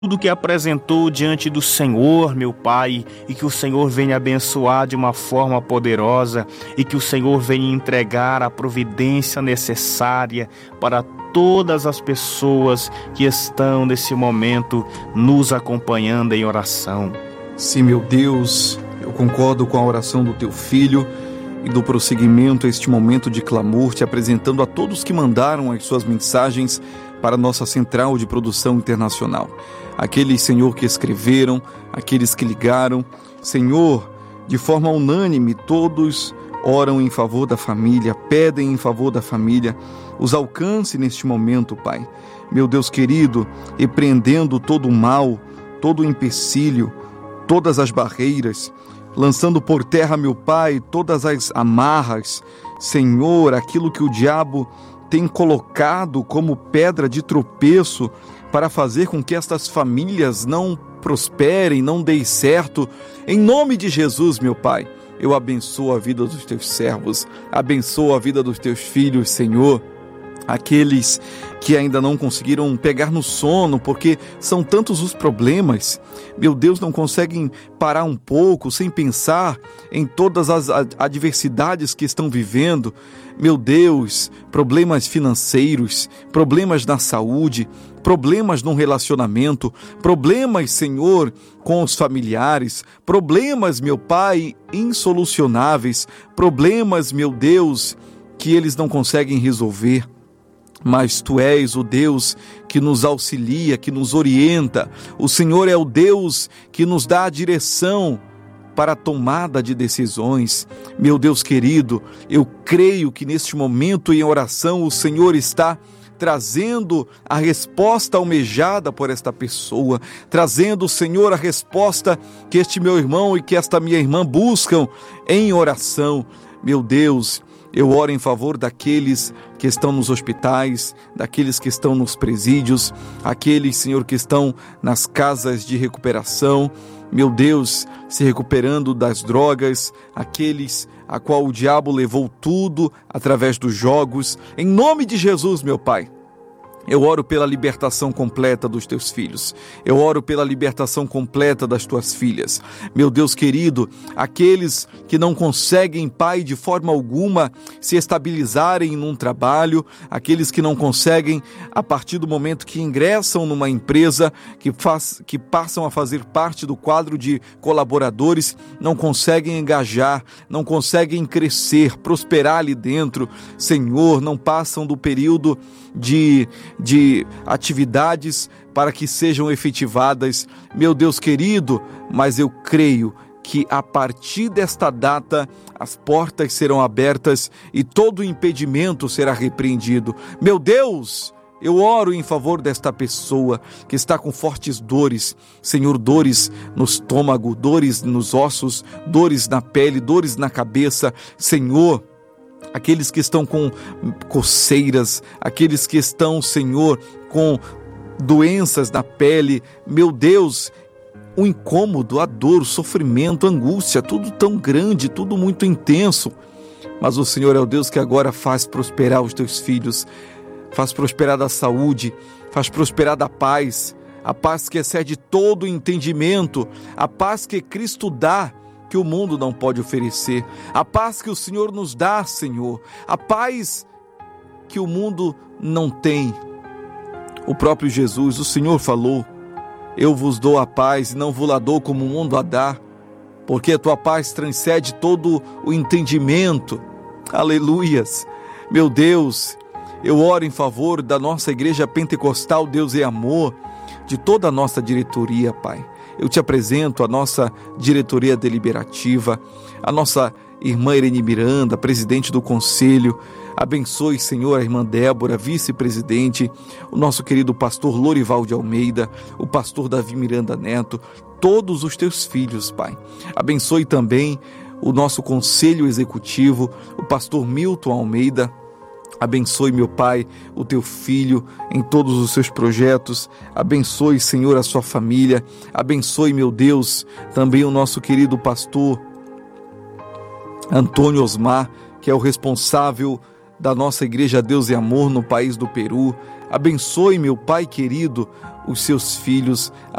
tudo que apresentou diante do Senhor, meu Pai, e que o Senhor venha abençoar de uma forma poderosa, e que o Senhor venha entregar a providência necessária para todas as pessoas que estão nesse momento nos acompanhando em oração. Sim, meu Deus, eu concordo com a oração do teu filho e do prosseguimento a este momento de clamor, te apresentando a todos que mandaram as suas mensagens para a nossa central de produção internacional. Aqueles, Senhor, que escreveram, aqueles que ligaram. Senhor, de forma unânime, todos oram em favor da família, pedem em favor da família. Os alcance neste momento, Pai. Meu Deus querido, repreendendo todo o mal, todo o empecilho, todas as barreiras, lançando por terra, meu Pai, todas as amarras. Senhor, aquilo que o diabo tem colocado como pedra de tropeço para fazer com que estas famílias não prosperem, não deem certo. Em nome de Jesus, meu Pai, eu abençoo a vida dos teus servos, abençoo a vida dos teus filhos, Senhor. Aqueles que ainda não conseguiram pegar no sono, porque são tantos os problemas, meu Deus, não conseguem parar um pouco sem pensar em todas as adversidades que estão vivendo. Meu Deus, problemas financeiros, problemas na saúde, problemas no relacionamento, problemas, Senhor, com os familiares, problemas, meu Pai, insolucionáveis, problemas, meu Deus, que eles não conseguem resolver. Mas Tu és o Deus que nos auxilia, que nos orienta. O Senhor é o Deus que nos dá a direção para a tomada de decisões. Meu Deus querido, eu creio que neste momento em oração o Senhor está trazendo a resposta almejada por esta pessoa, trazendo, Senhor, a resposta que este meu irmão e que esta minha irmã buscam em oração. Meu Deus, eu oro em favor daqueles que estão nos hospitais, daqueles que estão nos presídios, aqueles, Senhor, que estão nas casas de recuperação, meu Deus, se recuperando das drogas, aqueles a qual o diabo levou tudo através dos jogos. Em nome de Jesus, meu Pai, eu oro pela libertação completa dos teus filhos. Eu oro pela libertação completa das tuas filhas. Meu Deus querido, aqueles que não conseguem, Pai, de forma alguma se estabilizarem num trabalho, aqueles que não conseguem, a partir do momento que ingressam numa empresa, que passam a fazer parte do quadro de colaboradores, não conseguem engajar, não conseguem crescer, prosperar ali dentro. Senhor, não passam do período de atividades para que sejam efetivadas, meu Deus querido, mas eu creio que a partir desta data as portas serão abertas e todo impedimento será repreendido. Meu Deus, eu oro em favor desta pessoa que está com fortes dores, Senhor, dores no estômago, dores nos ossos, dores na pele, dores na cabeça, Senhor. Aqueles que estão com coceiras, aqueles que estão, Senhor, com doenças na pele, meu Deus, o incômodo, a dor, o sofrimento, a angústia, tudo tão grande, tudo muito intenso. Mas o Senhor é o Deus que agora faz prosperar os teus filhos, faz prosperar a saúde, faz prosperar a paz que excede todo o entendimento, a paz que Cristo dá, que o mundo não pode oferecer, a paz que o Senhor nos dá, Senhor, a paz que o mundo não tem. O próprio Jesus, o Senhor falou: eu vos dou a paz e não vos la dou como o mundo a dá, porque a tua paz transcende todo o entendimento. Aleluias! Meu Deus, eu oro em favor da nossa igreja pentecostal Deus é Amor, de toda a nossa diretoria, Pai. Eu te apresento a nossa diretoria deliberativa, a nossa irmã Irene Miranda, presidente do conselho. Abençoe, Senhor, a irmã Débora, vice-presidente, o nosso querido pastor Lorival de Almeida, o pastor Davi Miranda Neto, todos os teus filhos, Pai. Abençoe também o nosso conselho executivo, o pastor Milton Almeida. Abençoe, meu Pai, o teu filho em todos os seus projetos. Abençoe, Senhor, a sua família. Abençoe, meu Deus, também o nosso querido pastor Antônio Osmar, que é o responsável da nossa igreja Deus e Amor no país do Peru. Abençoe, meu Pai querido, os seus filhos